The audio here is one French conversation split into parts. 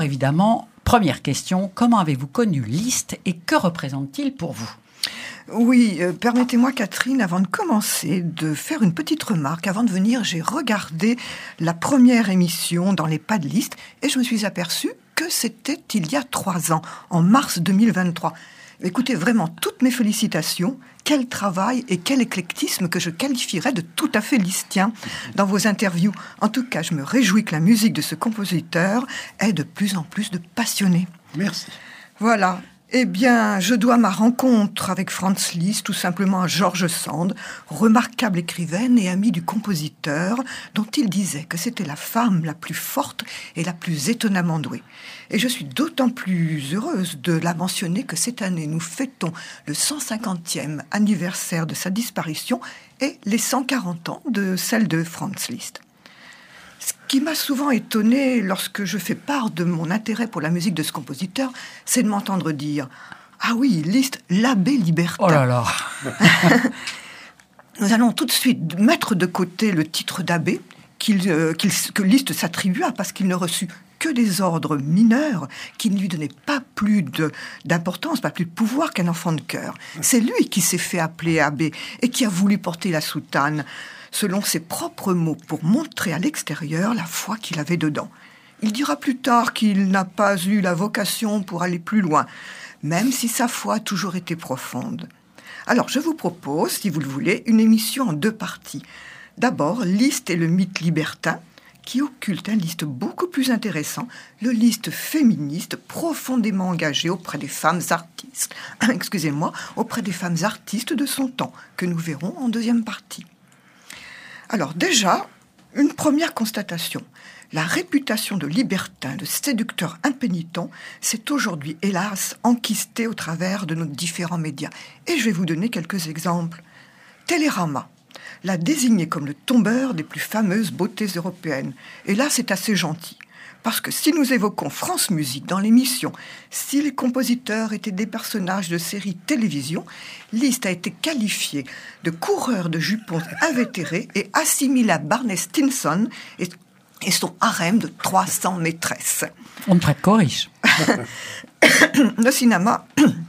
Évidemment, première question, comment avez-vous connu Liszt et que représente-t-il pour vous ? Oui, permettez-moi Catherine, avant de commencer, de faire une petite remarque. Avant de venir, j'ai regardé la première émission dans les pas de Liszt et je me suis aperçue que c'était il y a 3 ans, en mars 2023. Écoutez, vraiment, toutes mes félicitations. Quel travail et quel éclectisme que je qualifierais de tout à fait listien dans vos interviews. En tout cas, je me réjouis que la musique de ce compositeur ait de plus en plus de passionnés. Merci. Voilà. Eh bien, je dois ma rencontre avec Franz Liszt tout simplement à George Sand, remarquable écrivaine et amie du compositeur, dont il disait que c'était la femme la plus forte et la plus étonnamment douée. Et je suis d'autant plus heureuse de la mentionner que cette année, nous fêtons le 150e anniversaire de sa disparition et les 140 ans de celle de Franz Liszt. Ce qui m'a souvent étonnée lorsque je fais part de mon intérêt pour la musique de ce compositeur, c'est de m'entendre dire « Ah oui, Liszt, l'abbé libertin ». Oh là là. Nous allons tout de suite mettre de côté le titre d'abbé que Liszt s'attribua parce qu'il ne reçut que des ordres mineurs qui ne lui donnaient pas plus d'importance, pas plus de pouvoir qu'un enfant de chœur. C'est lui qui s'est fait appeler abbé et qui a voulu porter la soutane selon ses propres mots, pour montrer à l'extérieur la foi qu'il avait dedans. Il dira plus tard qu'il n'a pas eu la vocation pour aller plus loin, même si sa foi a toujours été profonde. Alors, je vous propose, si vous le voulez, une émission en 2 parties. D'abord, Liszt et le mythe libertin, qui occulte un Liszt beaucoup plus intéressant, le Liszt féministe profondément engagé auprès des femmes artistes, auprès des femmes artistes de son temps, que nous verrons en 2e partie. Alors déjà, une première constatation. La réputation de libertin, de séducteur impénitent, s'est aujourd'hui, hélas, enquistée au travers de nos différents médias. Et je vais vous donner quelques exemples. Télérama l'a désigné comme le tombeur des plus fameuses beautés européennes. Et là, c'est assez gentil. Parce que si nous évoquons France Musique dans l'émission, si les compositeurs étaient des personnages de séries télévision, Liszt a été qualifié de coureur de jupons invétéré et assimilé à Barney Stinson et son harem de 300 maîtresses. On ne traite qu'aux riches. Le cinéma,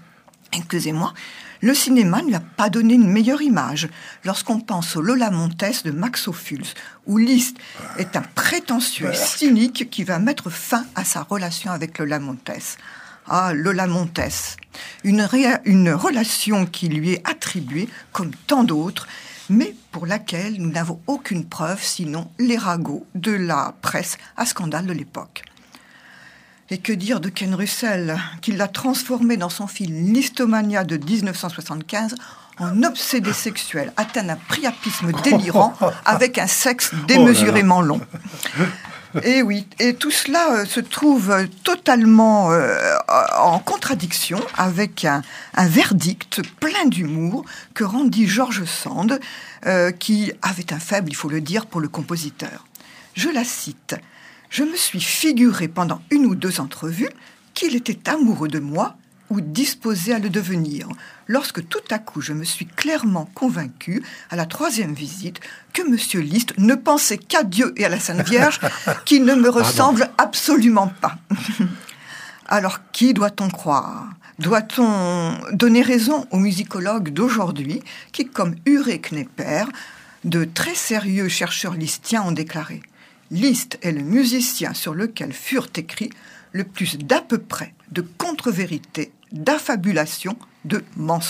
le cinéma ne lui a pas donné une meilleure image lorsqu'on pense au Lola Montès de Max Ophuls, où Liszt est un prétentieux et cynique qui va mettre fin à sa relation avec Lola Montès. Ah, Lola Montès, une relation qui lui est attribuée comme tant d'autres, mais pour laquelle nous n'avons aucune preuve, sinon les ragots de la presse à scandale de l'époque. Et que dire de Ken Russell, qui l'a transformé dans son film Listomania de 1975 en obsédé sexuel, atteint d'un priapisme délirant avec un sexe démesurément long. Et oui, et tout cela se trouve totalement en contradiction avec un verdict plein d'humour que rendit George Sand, qui avait un faible, il faut le dire, pour le compositeur. Je la cite. « Je me suis figuré pendant 1 ou 2 entrevues qu'il était amoureux de moi ou disposé à le devenir, lorsque tout à coup je me suis clairement convaincu, à la 3e visite, que Monsieur Liszt ne pensait qu'à Dieu et à la Sainte Vierge, qui ne me ressemblent absolument pas. » Alors, qui doit-on croire ? Doit-on donner raison aux musicologues d'aujourd'hui qui, comme Ure Knepper, de très sérieux chercheurs listiens ont déclaré « Liszt est le musicien sur lequel furent écrits le plus d'à peu près de contre-vérités, d'affabulations, de mensonges. »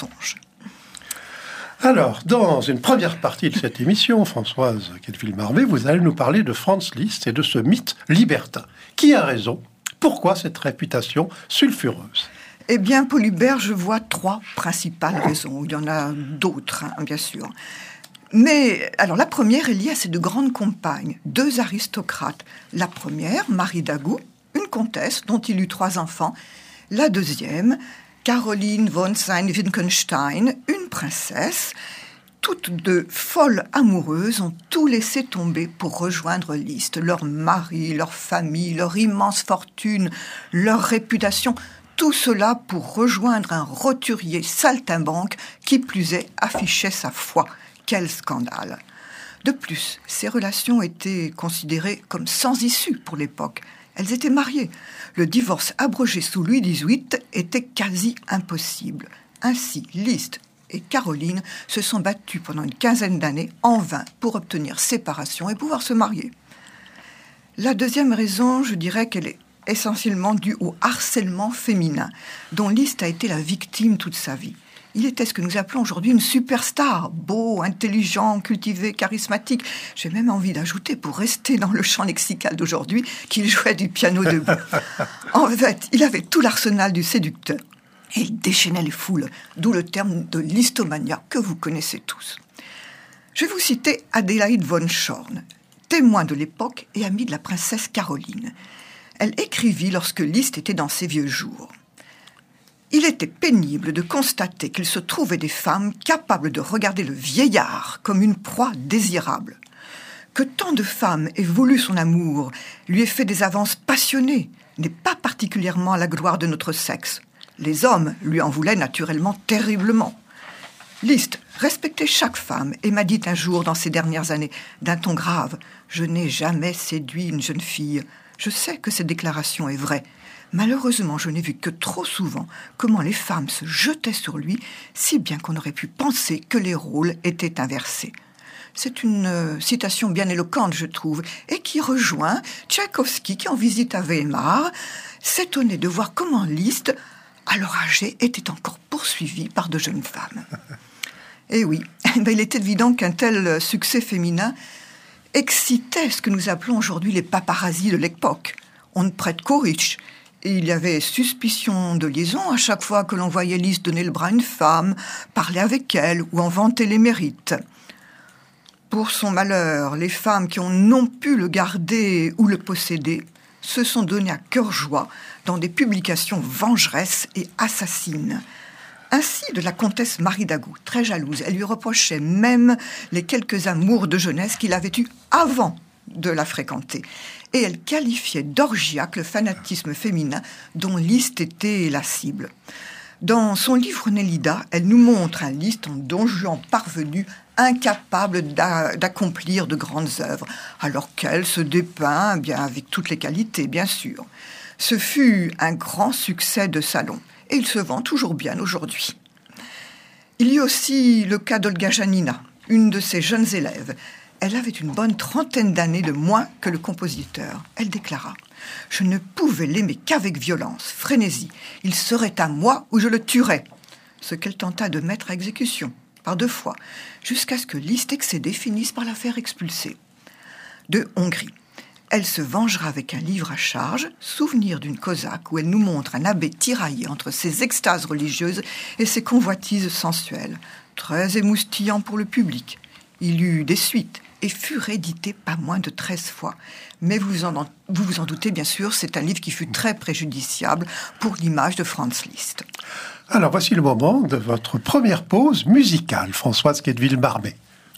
Alors, dans une première partie de cette émission, Françoise Quenneville-Marvet, vous allez nous parler de Franz Liszt et de ce mythe libertin. Qui a raison ? Pourquoi cette réputation sulfureuse ? Eh bien, Paul Hubert, je vois 3 principales raisons. Il y en a d'autres, bien sûr. Mais, alors, la première est liée à ces 2 grandes compagnes, 2 aristocrates. La première, Marie Dagout, une comtesse dont il eut 3 enfants. La deuxième, Caroline von Sayn-Wittgenstein, une princesse. Toutes 2 folles amoureuses ont tout laissé tomber pour rejoindre Liszt. Leur mari, leur famille, leur immense fortune, leur réputation, tout cela pour rejoindre un roturier saltimbanque qui plus est affichait sa foi. Quel scandale! De plus, ces relations étaient considérées comme sans issue pour l'époque. Elles étaient mariées. Le divorce abrogé sous Louis XVIII était quasi impossible. Ainsi, Liszt et Caroline se sont battus pendant une quinzaine d'années en vain pour obtenir séparation et pouvoir se marier. La deuxième raison, je dirais qu'elle est essentiellement due au harcèlement féminin, dont Liszt a été la victime toute sa vie. Il était ce que nous appelons aujourd'hui une superstar, beau, intelligent, cultivé, charismatique. J'ai même envie d'ajouter, pour rester dans le champ lexical d'aujourd'hui, qu'il jouait du piano debout. En fait, il avait tout l'arsenal du séducteur. Et il déchaînait les foules, d'où le terme de listomania que vous connaissez tous. Je vais vous citer Adélaïde von Schorn, témoin de l'époque et amie de la princesse Caroline. Elle écrivit lorsque Liszt était dans ses vieux jours. Il était pénible de constater qu'il se trouvait des femmes capables de regarder le vieillard comme une proie désirable. Que tant de femmes aient voulu son amour, lui aient fait des avances passionnées, n'est pas particulièrement à la gloire de notre sexe. Les hommes lui en voulaient naturellement terriblement. Liszt respectait chaque femme et m'a dit un jour dans ces dernières années, d'un ton grave, « Je n'ai jamais séduit une jeune fille. Je sais que cette déclaration est vraie. Malheureusement, je n'ai vu que trop souvent comment les femmes se jetaient sur lui, si bien qu'on aurait pu penser que les rôles étaient inversés. » C'est une citation bien éloquente, je trouve, et qui rejoint Tchaïkovski, qui en visite à Weimar, s'étonnait de voir comment Liszt, alors âgé, était encore poursuivi par de jeunes femmes. Et oui, il était évident qu'un tel succès féminin excitait ce que nous appelons aujourd'hui les paparazzis de l'époque. On ne prête qu'aux riches. Et il y avait suspicion de liaison à chaque fois que l'on voyait Liszt donner le bras à une femme, parler avec elle ou en vanter les mérites. Pour son malheur, les femmes qui ont non pu le garder ou le posséder se sont données à cœur joie dans des publications vengeresses et assassines. Ainsi de la comtesse Marie d'Agoult, très jalouse, elle lui reprochait même les quelques amours de jeunesse qu'il avait eus avant de la fréquenter. Et elle qualifiait d'orgiaque le fanatisme féminin dont Liszt était la cible. Dans son livre Nélida, elle nous montre un Liszt en don Juan parvenu, incapable d'accomplir de grandes œuvres, alors qu'elle se dépeint bien avec toutes les qualités, bien sûr. Ce fut un grand succès de salon, et il se vend toujours bien aujourd'hui. Il y a aussi le cas d'Olga Janina, une de ses jeunes élèves. Elle avait une bonne trentaine d'années de moins que le compositeur. Elle déclara « Je ne pouvais l'aimer qu'avec violence, frénésie. Il serait à moi ou je le tuerais. » Ce qu'elle tenta de mettre à exécution, par 2 fois, jusqu'à ce que Liszt excédé finisse par la faire expulser. De Hongrie, elle se vengera avec un livre à charge, Souvenir d'une cosaque, où elle nous montre un abbé tiraillé entre ses extases religieuses et ses convoitises sensuelles. Très émoustillant pour le public. Il eut des suites et fut réédité pas moins de 13 fois. Mais vous vous en doutez, bien sûr, c'est un livre qui fut très préjudiciable pour l'image de Franz Liszt. Alors, voici le moment de votre première pause musicale, Françoise Queteville-Marmet.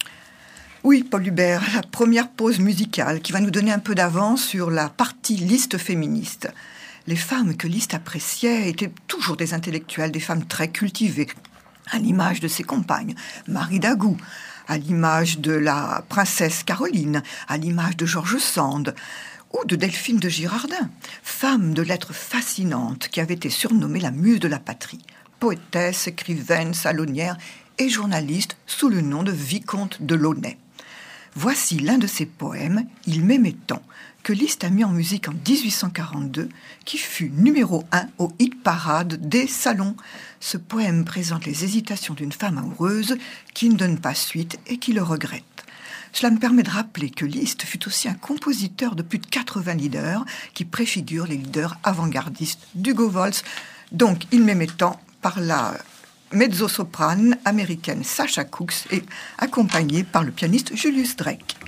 Oui, Paul Hubert, la première pause musicale qui va nous donner un peu d'avance sur la partie Liszt féministe. Les femmes que Liszt appréciait étaient toujours des intellectuelles, des femmes très cultivées, à l'image de ses compagnes, Marie d'Agoult, à l'image de la princesse Caroline, à l'image de George Sand ou de Delphine de Girardin, femme de lettres fascinante qui avait été surnommée la muse de la patrie, poétesse, écrivaine, salonnière et journaliste sous le nom de Vicomte de Launay. Voici l'un de ses poèmes, Il m'aimait tant, que Liszt a mis en musique en 1842, qui fut numéro 1 au hit-parade des salons. Ce poème présente les hésitations d'une femme amoureuse qui ne donne pas suite et qui le regrette. Cela me permet de rappeler que Liszt fut aussi un compositeur de plus de 80 leaders qui préfigurent les leaders avant-gardistes d'Hugo Wolf. Donc, Il m'aimait tant par la mezzo-soprane américaine Sasha Cooks et accompagnée par le pianiste Julius Drake.